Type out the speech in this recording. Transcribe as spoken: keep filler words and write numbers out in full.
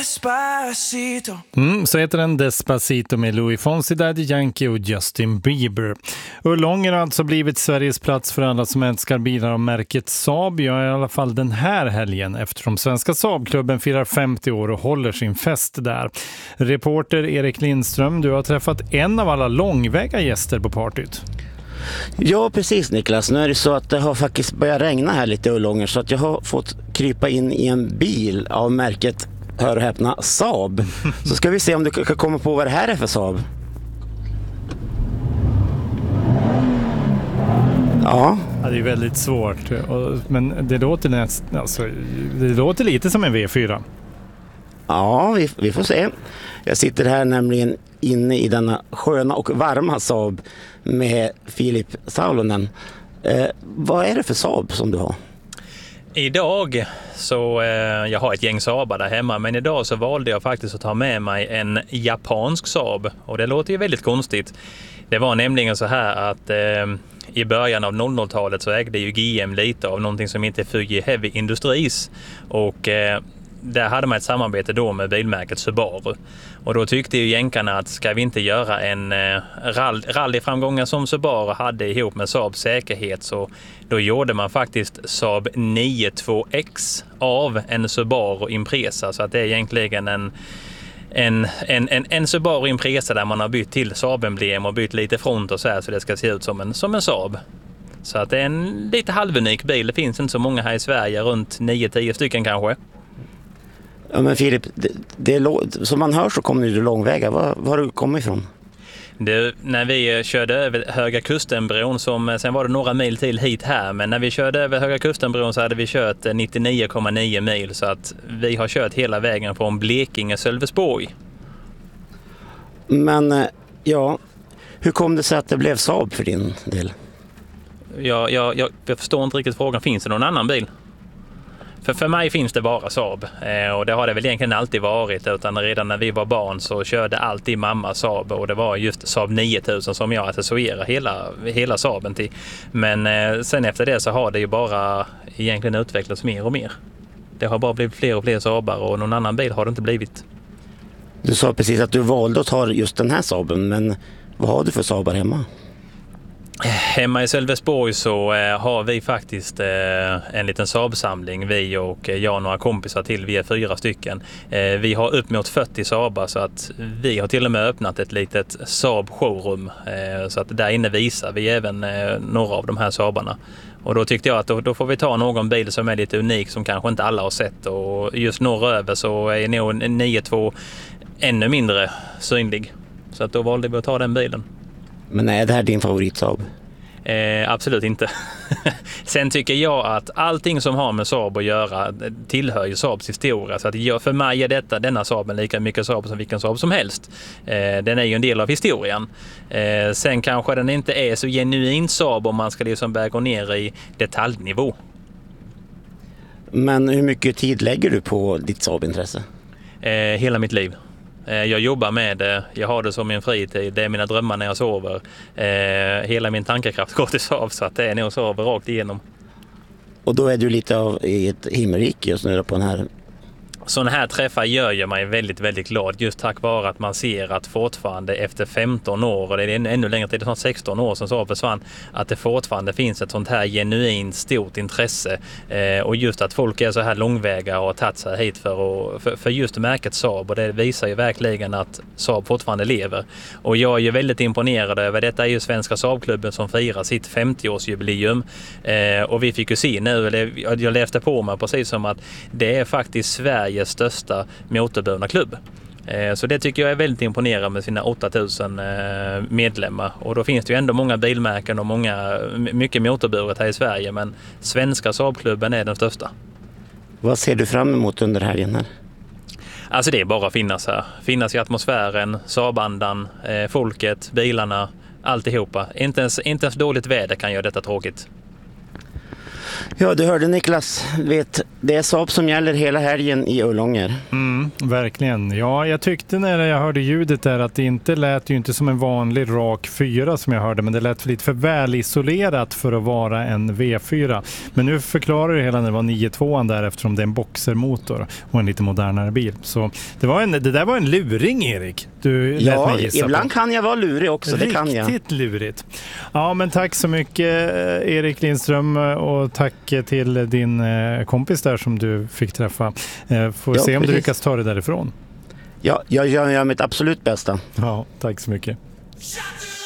Despacito. Mm, så heter den Despacito med Louis Fonsi, Daddy Yankee och Justin Bieber. Ullånger har alltså blivit Sveriges plats för alla som älskar bilar av märket Saab. Ja, i alla fall den här helgen, eftersom Svenska Saabklubben firar femtio år och håller sin fest där. Reporter Erik Lindström, du har träffat en av alla långväga gäster på partyt. Ja, precis Niklas. Nu är det så att det har faktiskt börjat regna här lite i Ullånger, så att jag har fått krypa in i en bil av märket, hör och häpna, Saab. Så ska vi se om du kan komma på vad det här är för Saab. Ja. Ja, det är väldigt svårt, men det låter, näst, alltså, det låter lite som en V fyra. Ja, vi, vi får se. Jag sitter här nämligen inne i denna sköna och varma Saab med Filip Saulonen. Eh, vad är det för Saab som du har? Idag så, eh, jag har ett gäng Saabar där hemma, men idag så valde jag faktiskt att ta med mig en japansk Saab. Och det låter ju väldigt konstigt. Det var nämligen så här att eh, i början av noll noll-talet så ägde ju G M lite av någonting som inte är Fuji Heavy Industries. Och eh, där hade man ett samarbete då med bilmärket Subaru. Och då tyckte ju jänkarna att ska vi inte göra en eh, rall- rallyframgångar som Subaru hade ihop med Saabs säkerhet, så då gjorde man faktiskt Saab nio två X av en Subaru Impreza. Så att det är egentligen en, en, en, en, en Subaru Impreza där man har bytt till Saab-emblem och bytt lite front och så här, så det ska se ut som en, som en Saab. Så att det är en lite halvunik bil. Det finns inte så många här i Sverige, runt nio tio stycken kanske. Ja, men Filip, det, det är, som man hör så kommer du långväga. Var, var har du kommit ifrån? Det, när vi körde över Höga Kustenbron, som, sen var det några mil till hit här, men när vi körde över Höga Kustenbron så hade vi kört nittionio komma nio mil, så att vi har kört hela vägen från Blekinge Sölvesborg. Men ja, hur kom det sig att det blev Saab för din del? Jag, jag, jag, jag förstår inte riktigt frågan. Finns det någon annan bil? För, för mig finns det bara Saab, eh, och det har det väl egentligen alltid varit, utan redan när vi var barn så körde alltid mamma Saab, och det var just Saab nio tusen som jag associerar hela, hela Saaben till. Men eh, sen efter det så har det ju bara egentligen utvecklats mer och mer. Det har bara blivit fler och fler Saabar, och någon annan bil har det inte blivit. Du sa precis att du valde att ta just den här Saaben, men vad har du för Saabar hemma? Hemma i Sölvesborg så eh, har vi faktiskt eh, en liten Saab-samling, vi och eh, jag och några kompisar till, vi är fyra stycken. Eh, vi har upp mot fyrtio Saabar, så att vi har till och med öppnat ett litet Saab-showroom, eh, så att där inne visar vi även eh, några av de här Saabarna. Och då tyckte jag att då, då får vi ta någon bil som är lite unik, som kanske inte alla har sett, och just norröver så är nog nio två ännu mindre synlig. Så att då valde vi att ta den bilen. Men är det här din favorit Saab? Eh, absolut inte. Sen tycker jag att allting som har med Saab att göra tillhör ju Saabs historia. Så att jag, för mig är detta, denna Saaben lika mycket Saab som vilken Saab som helst. Eh, den är ju en del av historien. Eh, sen kanske den inte är så genuin Saab om man ska liksom börja gå ner i detaljnivå. Men hur mycket tid lägger du på ditt Saab-intresse? Eh, hela mitt liv. Jag jobbar med det, jag har det som min fritid, det är mina drömmar när jag sover. Eh, hela min tankekraft går till Saab, så att det är nog Saab rakt igenom. Och då är du lite av i ett himmelrike just nu på den här. Sådana här träffar gör ju mig väldigt, väldigt glad, just tack vare att man ser att fortfarande efter femton år, och det är ännu längre tid, det är snart sexton år sedan Saab försvann, att det fortfarande finns ett sånt här genuint stort intresse, eh, och just att folk är så här långväga och har tagit sig hit för, att, för, för just märket Saab, och det visar ju verkligen att Saab fortfarande lever. Och jag är ju väldigt imponerad över, detta är ju Svenska Saabklubben som firar sitt femtioårsjubileum, eh, och vi fick ju se nu, eller jag läste på mig precis som att det är faktiskt Sverige största motorburna klubb. Så det tycker jag är väldigt imponerande med sina åtta tusen medlemmar. Och då finns det ju ändå många bilmärken och många, mycket motorburet här i Sverige, men Svenska Saabklubben är den största. Vad ser du fram emot under helgen här? Alltså det är bara att finnas här. Finnas i atmosfären, Saabandan, folket, bilarna, alltihopa. Inte ens, inte ens dåligt väder kan göra detta tråkigt. Ja, du hörde Niklas, vet, det är Saab som gäller hela helgen i Ullånger. Mm, verkligen. Ja, jag tyckte när jag hörde ljudet där att det inte lät ju inte som en vanlig rak fyra som jag hörde, men det lät lite för väl isolerat för att vara en V fyra. Men nu förklarar det hela när det var nio två där eftersom det är en boxermotor och en lite modernare bil. Så det, var en, det där var en luring, Erik. Du lät Ja, mig gissa ibland på. kan jag vara lurig också, det Riktigt kan jag. Riktigt lurigt. Ja, men tack så mycket Erik Lindström och tack till din kompis där som du fick träffa. Får Ja, se om precis. du lyckas ta det därifrån. Ja, jag gör, jag gör mitt absolut bästa. Ja, tack så mycket.